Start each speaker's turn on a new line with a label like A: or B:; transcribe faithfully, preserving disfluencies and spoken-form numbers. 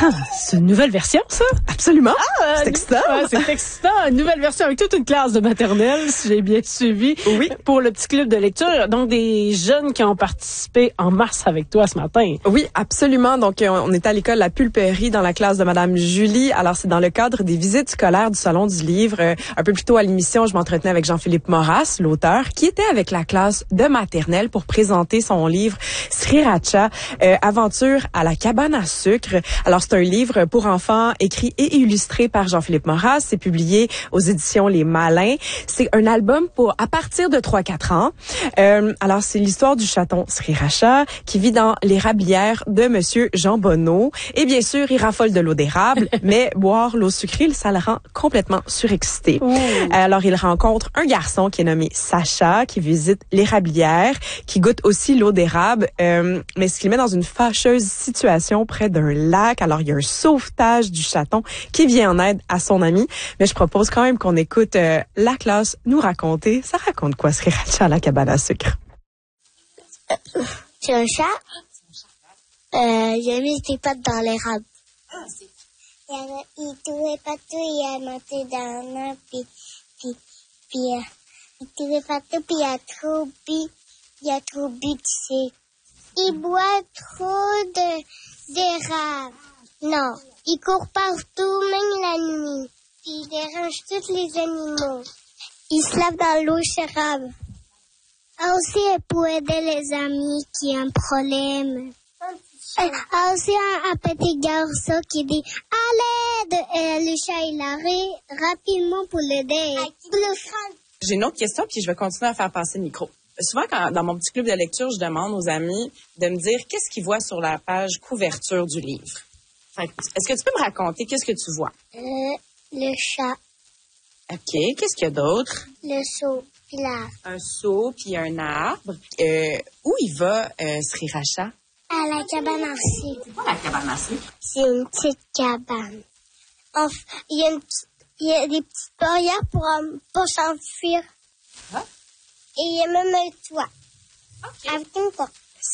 A: Ah, c'est une nouvelle version, ça?
B: Absolument.
A: Ah,
B: c'est excitant.
A: Ouais, c'est excitant. Une nouvelle version avec toute une classe de maternelle, si j'ai bien suivi.
B: Oui.
A: Pour le petit club de lecture. Donc, des jeunes qui ont participé en mars avec toi ce matin.
B: Oui, absolument. Donc, on est à l'école La Pulperie dans la classe de Madame Julie. Alors, c'est dans le cadre des visites scolaires du Salon du Livre. Un peu plus tôt à l'émission, je m'entretenais avec Jean-Philippe Maurras, l'auteur, qui était avec la classe de maternelle pour présenter son livre Sriracha, euh, Aventure à la cabane à sucre. Alors, c'est un livre pour enfants écrit et illustré par Jean-Philippe Maurras. C'est publié aux éditions Les Malins. C'est un album pour à partir de trois quatre ans. Euh, alors, c'est l'histoire du chaton Sriracha qui vit dans l'érablière de Monsieur Jean Bonneau. Et bien sûr, il raffole de l'eau d'érable, mais boire l'eau sucrée, ça le rend complètement surexcité.
A: Ouh.
B: Alors, il rencontre un garçon qui est nommé Sacha, qui visite l'érablière, qui goûte aussi l'eau d'érable, euh, mais ce qui le met dans une fâcheuse situation près d'un lac. Alors, il y a un sauvetage du chaton qui vient en aide à son ami. Mais je propose quand même qu'on écoute euh, la classe nous raconter. Ça raconte quoi, Sriracha à la cabane à sucre?
C: C'est un chat. Euh, il a mis ses pattes dans l'érable. Il, a, il tourait partout, il a monté dans un arbre, puis, puis, puis euh, il tourait partout, puis il a trop bu, il a trop bu, tu sais. Il boit trop de, d'érable. Non, il court partout, même la nuit. Puis il dérange tous les animaux. Il se lave dans l'eau d'érable. Aussi, pour aider les amis qui ont un problème. Ah, aussi, un, un petit garçon qui dit « À l'aide !» Et le chat, il arrive rapidement pour l'aider.
B: J'ai une autre question, puis je vais continuer à faire passer le micro. Souvent, quand, dans mon petit club de lecture, je demande aux amis de me dire qu'est-ce qu'ils voient sur la page couverture du livre. Est-ce que tu peux me raconter qu'est-ce que tu vois?
C: Euh, le chat.
B: OK. Qu'est-ce qu'il y a d'autre?
C: Le seau, puis l'arbre.
B: Un seau, puis un arbre. Euh, où il va, euh, Sriracha?
C: À la cabane à sucre.
B: C'est quoi la cabane à sucre?
C: C'est une petite cabane. Enfin, il y a une petite, il y a des petites barrières pour, um, pour s'enfuir.
B: Ah.
C: Et il y a même un toit.
B: OK.
C: Avec une porte.